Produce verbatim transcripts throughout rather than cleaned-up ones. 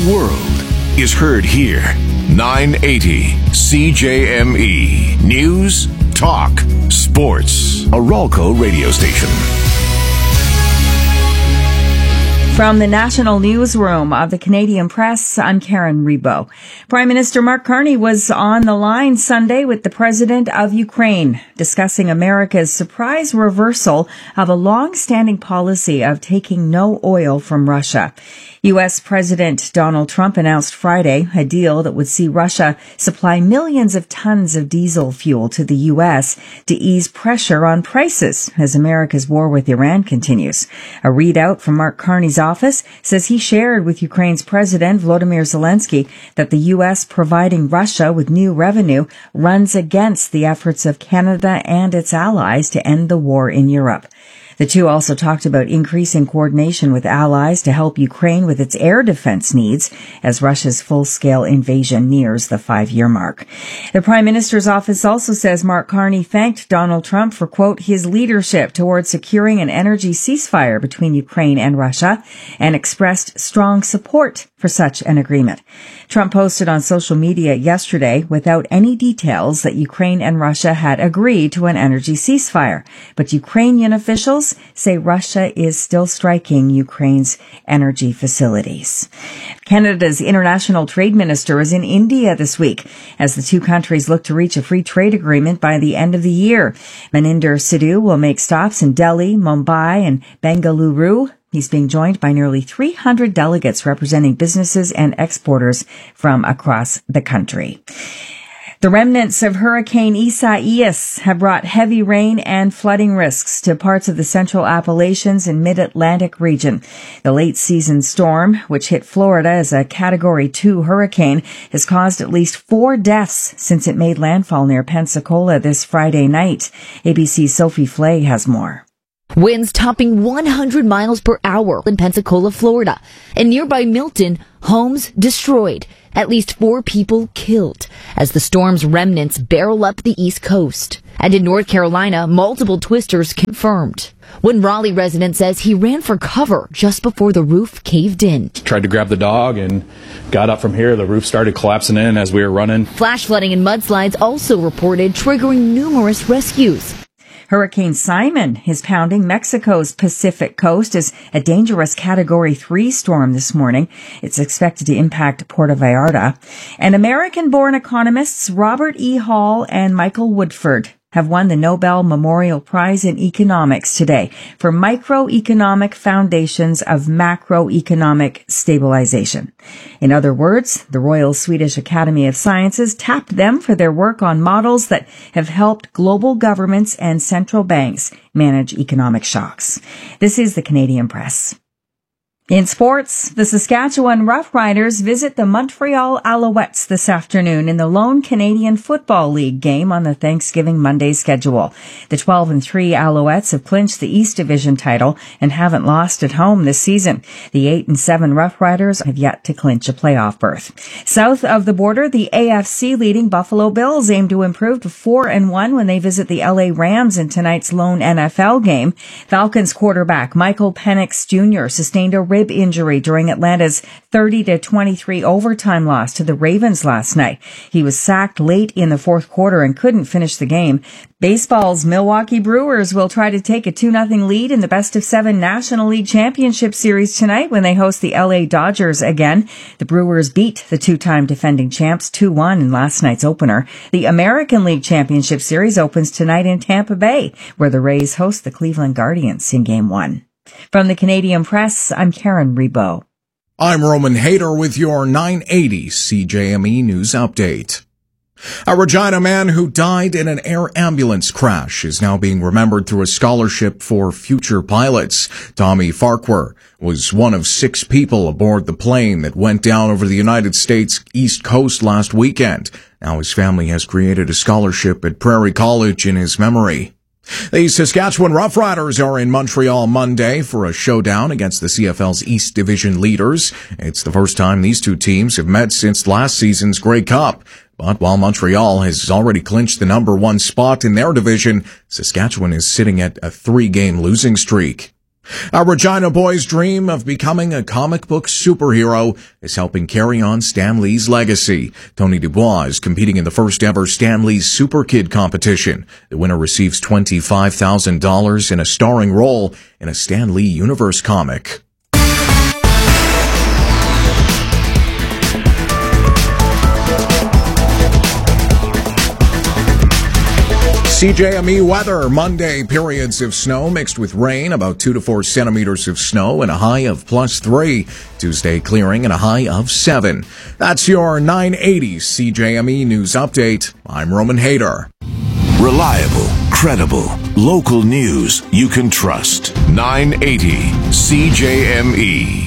world is heard here. nine eighty C J M E. News, talk, sports. A Ralco radio station. From the National Newsroom of the Canadian Press, I'm Karen Rebo. Prime Minister Mark Carney was on the line Sunday with the President of Ukraine, discussing America's surprise reversal of a long-standing policy of taking no oil from Russia. U S. President Donald Trump announced Friday a deal that would see Russia supply millions of tons of diesel fuel to the U S to ease pressure on prices as America's war with Iran continues. A readout from Mark Carney's office says he shared with Ukraine's President Volodymyr Zelensky that the U S providing Russia with new revenue runs against the efforts of Canada and its allies to end the war in Europe. The two also talked about increasing coordination with allies to help Ukraine with its air defense needs as Russia's full-scale invasion nears the five-year mark. The Prime Minister's office also says Mark Carney thanked Donald Trump for, quote, his leadership towards securing an energy ceasefire between Ukraine and Russia and expressed strong support for such an agreement. Trump posted on social media yesterday without any details that Ukraine and Russia had agreed to an energy ceasefire, but Ukrainian officials say Russia is still striking Ukraine's energy facilities. Canada's international trade minister is in India this week as the two countries look to reach a free trade agreement by the end of the year. Maninder Sidhu will make stops in Delhi, Mumbai, and Bengaluru. He's being joined by nearly three hundred delegates representing businesses and exporters from across the country. The remnants of Hurricane Isaias have brought heavy rain and flooding risks to parts of the Central Appalachians and Mid-Atlantic region. The late-season storm, which hit Florida as a Category two hurricane, has caused at least four deaths since it made landfall near Pensacola this Friday night. A B C's Sophie Flay has more. Winds topping one hundred miles per hour in Pensacola, Florida. In nearby Milton, homes destroyed. At least four people killed as the storm's remnants barrel up the East Coast. And in North Carolina, multiple twisters confirmed. One Raleigh resident says he ran for cover just before the roof caved in. Tried to grab the dog and got up from here. The roof started collapsing in as we were running. Flash flooding and mudslides also reported, triggering numerous rescues. Hurricane Simon is pounding Mexico's Pacific coast as a dangerous Category three storm this morning. It's expected to impact Puerto Vallarta. And American-born economists Robert E. Hall and Michael Woodford have won the Nobel Memorial Prize in Economics today for microeconomic foundations of macroeconomic stabilization. In other words, the Royal Swedish Academy of Sciences tapped them for their work on models that have helped global governments and central banks manage economic shocks. This is the Canadian Press. In sports, the Saskatchewan Roughriders visit the Montreal Alouettes this afternoon in the lone Canadian Football League game on the Thanksgiving Monday schedule. The twelve and three Alouettes have clinched the East Division title and haven't lost at home this season. The eight and seven Roughriders have yet to clinch a playoff berth. South of the border, the A F C leading Buffalo Bills aim to improve to four and one when they visit the L A Rams in tonight's lone N F L game. Falcons quarterback Michael Penix Junior sustained a rib injury during Atlanta's thirty to twenty-three overtime loss to the Ravens last night. He was sacked late in the fourth quarter and couldn't finish the game. Baseball's Milwaukee Brewers will try to take a two nothing lead in the best of seven National League Championship Series tonight when they host the L A Dodgers again. The Brewers beat the two-time defending champs two one in last night's opener. The American League Championship Series opens tonight in Tampa Bay, where the Rays host the Cleveland Guardians in Game one. From the Canadian Press, I'm Karen Rebo. I'm Roman Hayter with your nine eighty C J M E News Update. A Regina man who died in an air ambulance crash is now being remembered through a scholarship for future pilots. Tommy Farquhar was one of six people aboard the plane that went down over the United States East Coast last weekend. Now his family has created a scholarship at Prairie College in his memory. The Saskatchewan Roughriders are in Montreal Monday for a showdown against the C F L's East Division leaders. It's the first time these two teams have met since last season's Grey Cup. But while Montreal has already clinched the number one spot in their division, Saskatchewan is sitting at a three-game losing streak. A Regina boy's dream of becoming a comic book superhero is helping carry on Stan Lee's legacy. Tony Dubois is competing in the first ever Stan Lee Super Kid competition. The winner receives twenty-five thousand dollars in a starring role in a Stan Lee Universe comic. C J M E weather. Monday, periods of snow mixed with rain, about two to four centimeters of snow and a high of plus three. Tuesday, clearing and a high of seven. That's your nine eighty C J M E News Update. I'm Roman Hayter. Reliable, credible, local news you can trust. nine eighty C J M E.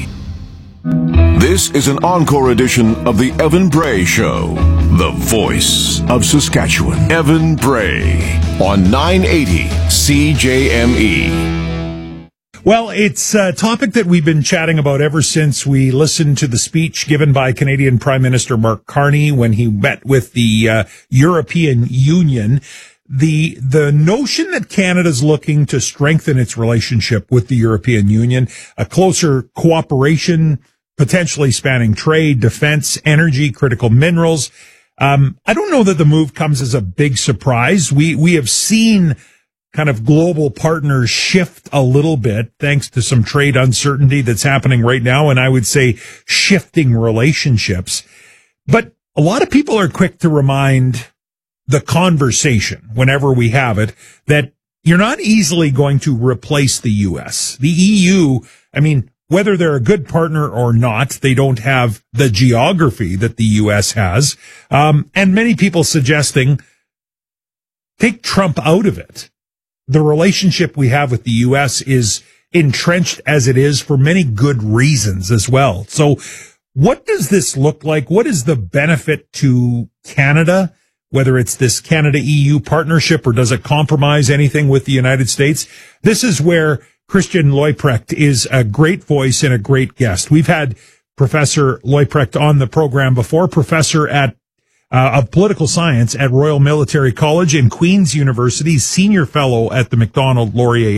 This is an encore edition of the Evan Bray Show, the voice of Saskatchewan. Evan Bray on nine eighty C J M E. Well, it's a topic that we've been chatting about ever since we listened to the speech given by Canadian Prime Minister Mark Carney when he met with the uh, European Union. The the notion that Canada's looking to strengthen its relationship with the European Union, a closer cooperation, potentially spanning trade, defense, energy, critical minerals. Um, I don't know that the move comes as a big surprise. We we have seen kind of global partners shift a little bit thanks to some trade uncertainty that's happening right now, and I would say shifting relationships. But a lot of people are quick to remind the conversation, whenever we have it, that you're not easily going to replace the U S. The E U, I mean, whether they're a good partner or not, they don't have the geography that the U S has. Um, and many people suggesting take Trump out of it. The relationship we have with the U S is entrenched as it is for many good reasons as well. So what does this look like? What is the benefit to Canada? Whether it's this Canada-E U partnership or does it compromise anything with the United States? This is where Christian Leuprecht is a great voice and a great guest. We've had Professor Leuprecht on the program before, professor at uh, of political science at Royal Military College and Queen's University, senior fellow at the Macdonald Laurier